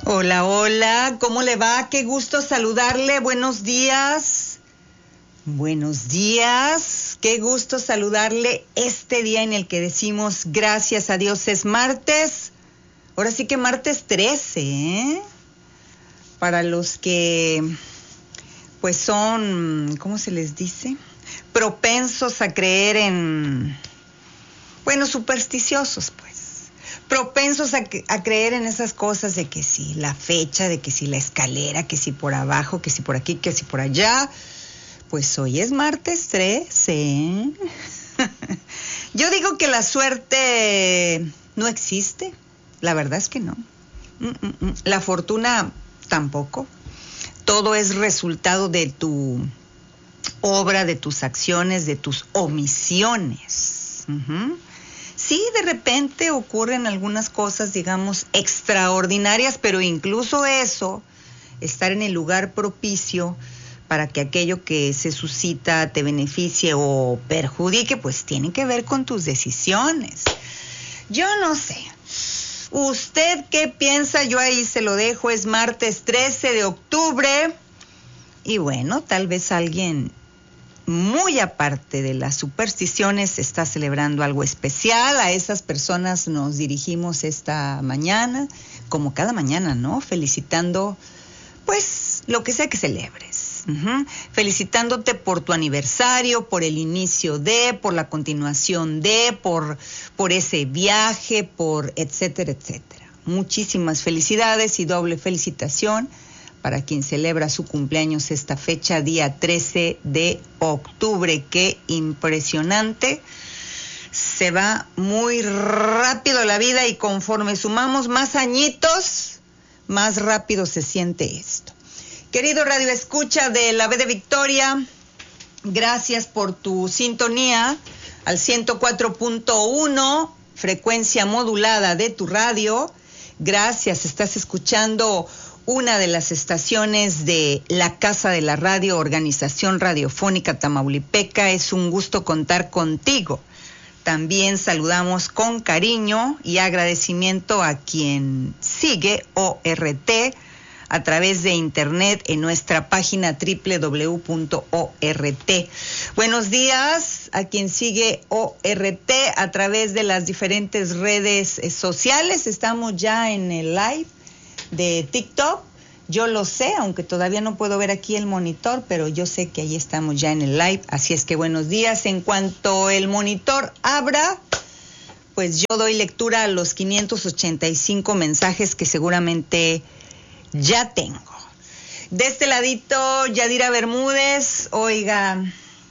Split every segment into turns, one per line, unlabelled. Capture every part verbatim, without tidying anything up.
Hola, hola, ¿cómo le va? Qué gusto saludarle, buenos días. Buenos días, qué gusto saludarle este día en el que decimos gracias a Dios es martes. Ahora sí que martes trece, ¿eh? Para los que pues son, ¿cómo se les dice? Propensos a creer en, bueno, supersticiosos, pues. Propensos a, a creer en esas cosas de que si la fecha, de que si la escalera, que si por abajo, que si por aquí, que si por allá. Pues hoy es martes trece, ¿eh? Yo digo que la suerte no existe. La verdad es que no. La fortuna tampoco. Todo es resultado de tu obra, de tus acciones, de tus omisiones. Uh-huh. Sí, de repente ocurren algunas cosas, digamos, extraordinarias, pero incluso eso, estar en el lugar propicio para que aquello que se suscita te beneficie o perjudique, pues tiene que ver con tus decisiones. Yo no sé. ¿Usted qué piensa? Yo ahí se lo dejo. Es martes trece de octubre. Y bueno, tal vez alguien muy aparte de las supersticiones está celebrando algo especial. A esas personas nos dirigimos esta mañana, como cada mañana, ¿no? Felicitando, pues, lo que sea que celebres. Uh-huh. Felicitándote por tu aniversario, por el inicio de, por la continuación de, por, por ese viaje, por etcétera, etcétera. Muchísimas felicidades y doble felicitación para quien celebra su cumpleaños esta fecha, día trece de octubre. Qué impresionante. Se va muy rápido la vida y conforme sumamos más añitos, más rápido se siente esto. Querido Radio Escucha de la B de Victoria, gracias por tu sintonía al ciento cuatro punto uno, frecuencia modulada de tu radio. Gracias, estás escuchando una de las estaciones de la Casa de la Radio, Organización Radiofónica Tamaulipeca. Es un gusto contar contigo. También saludamos con cariño y agradecimiento a quien sigue O R T a través de internet en nuestra página doble u doble u doble u punto o r t. Buenos días a quien sigue O R T a través de las diferentes redes sociales. Estamos ya en el live de TikTok. Yo lo sé, aunque todavía no puedo ver aquí el monitor, pero yo sé que ahí estamos ya en el live, así es que buenos días. En cuanto el monitor abra, pues yo doy lectura a los quinientos ochenta y cinco mensajes que seguramente ya tengo. De este ladito, Yadira Bermúdez. Oiga,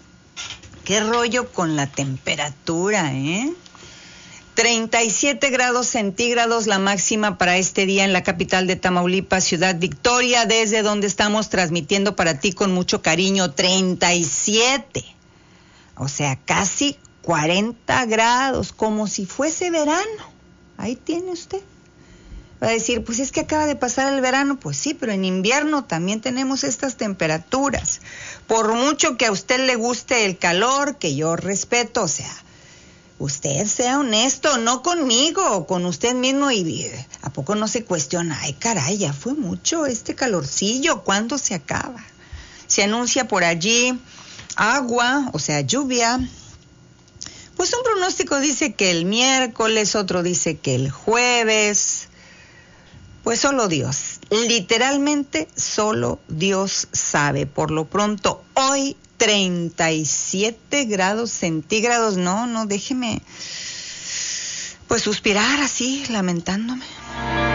qué rollo con la temperatura, ¿eh? treinta y siete grados centígrados la máxima para este día en la capital de Tamaulipas, Ciudad Victoria, desde donde estamos transmitiendo para ti con mucho cariño. treinta y siete, o sea, casi cuarenta grados, como si fuese verano. Ahí tiene usted. Va a decir, pues es que acaba de pasar el verano. Pues sí, pero en invierno también tenemos estas temperaturas. Por mucho que a usted le guste el calor, que yo respeto, o sea, usted sea honesto, no conmigo, con usted mismo, y ¿a poco no se cuestiona? Ay, caray, ya fue mucho este calorcillo, ¿cuándo se acaba? Se anuncia por allí agua, o sea, lluvia. Pues un pronóstico dice que el miércoles, otro dice que el jueves. Pues solo Dios, literalmente solo Dios sabe. Por lo pronto, hoy treinta y siete grados centígrados. No, no, déjeme pues suspirar así, lamentándome.